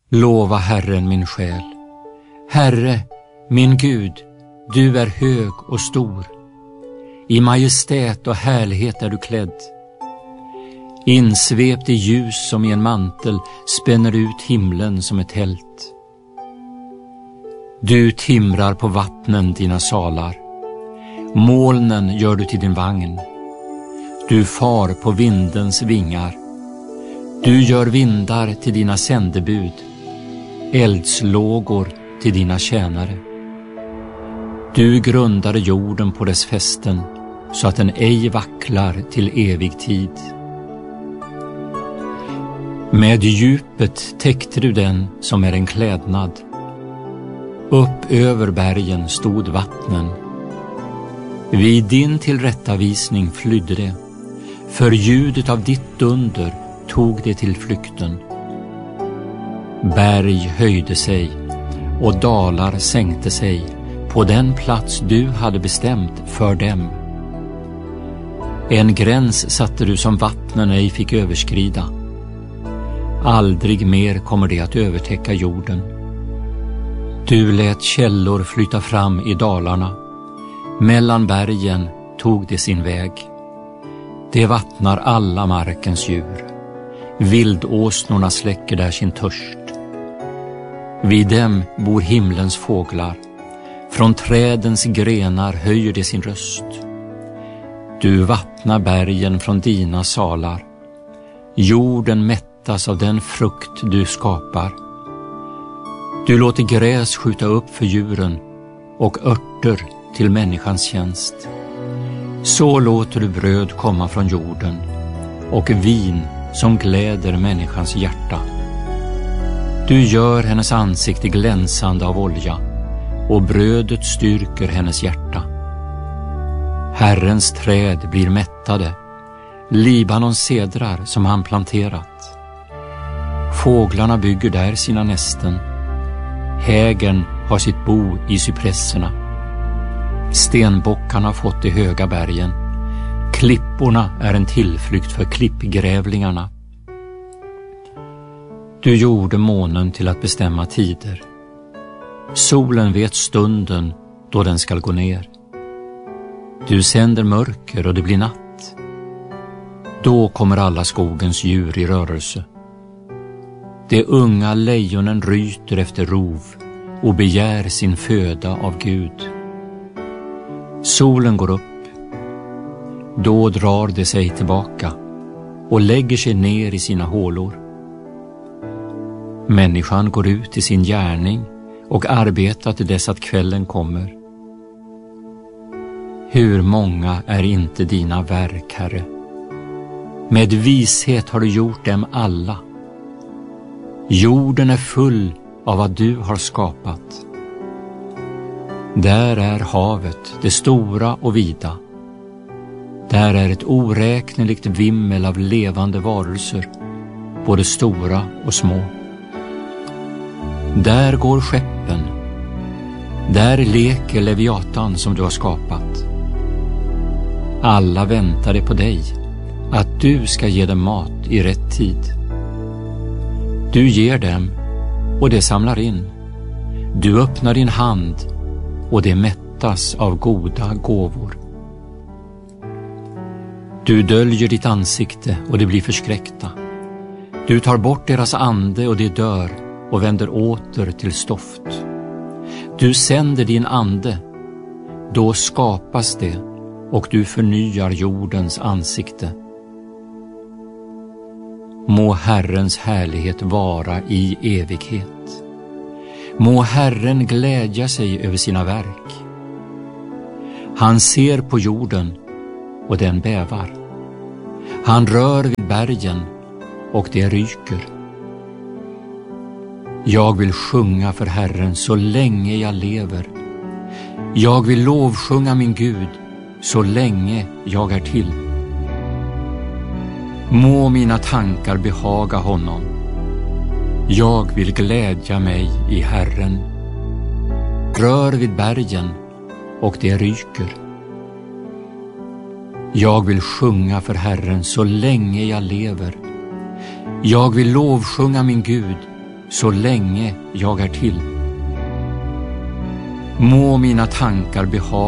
Lova Herren min själ. Herre, min Gud, du är hög och stor. I majestät och härlighet är du klädd. Insvept i ljus som i en mantel spänner ut himlen som ett tält. Du timrar på vattnen dina salar. Molnen gör du till din vagn. Du far på vindens vingar. Du gör vindar till dina sändebud, eldslågor till dina tjänare. Du grundade jorden på dess fästen så att den ej vacklar till evig tid. Med djupet täckte du den som är en klädnad. Upp över bergen stod vattnen. Vid din tillrättavisning flydde det. För ljudet av ditt dunder tog det till flykten. Berg höjde sig och dalar sänkte sig på den plats du hade bestämt för dem. En gräns satte du som vattnen ej fick överskrida. Aldrig mer kommer det att övertäcka jorden. Du lät källor flyta fram i dalarna. Mellan bergen tog det sin väg. Det vattnar alla markens djur. Vildåsnorna släcker där sin törst. Vid dem bor himlens fåglar. Från trädens grenar höjer det sin röst. Du vattnar bergen från dina salar. Jorden mättas av den frukt du skapar. Du låter gräs skjuta upp för djuren och örter till människans tjänst. Så låter du bröd komma från jorden och vin som gläder människans hjärta. Du gör hennes ansikte glänsande av olja och brödet styrker hennes hjärta. Herrens träd blir mättade, Libanons cedrar som han planterat. Fåglarna bygger där sina nästen. Hägern har sitt bo i cypresserna. Stenbockarna har fått de höga bergen. Klipporna är en tillflykt för klippgrävlingarna. Du gjorde månen till att bestämma tider. Solen vet stunden då den skall gå ner. Du sänder mörker och det blir natt. Då kommer alla skogens djur i rörelse. De unga lejonen ryter efter rov och begär sin föda av Gud. Solen går upp. Då drar det sig tillbaka och lägger sig ner i sina hålor. Människan går ut i sin gärning och arbetar till dess att kvällen kommer. Hur många är inte dina verk, Herre? Med vishet har du gjort dem alla. Jorden är full av vad du har skapat. Där är havet, det stora och vida. Där är ett oräkneligt vimmel av levande varelser, både stora och små. Där går skeppen. Där leker Leviatan som du har skapat. Alla väntade på dig, att du ska ge dem mat i rätt tid. Du ger dem och det samlar in. Du öppnar din hand och det mättas av goda gåvor. Du döljer ditt ansikte och det blir förskräckta. Du tar bort deras ande och det dör och vänder åter till stoft. Du sänder din ande, då skapas det och du förnyar jordens ansikte. Må Herrens härlighet vara i evighet. Må Herren glädja sig över sina verk. Han ser på jorden och den bävar. Han rör vid bergen och det ryker. Jag vill sjunga för Herren så länge jag lever. Jag vill lovsjunga min Gud så länge jag är till. Må mina tankar behaga honom. Jag vill glädja mig i Herren. Rör vid bergen och det ryker. Jag vill sjunga för Herren så länge jag lever. Jag vill lovsjunga min Gud så länge jag är till. Må mina tankar behaga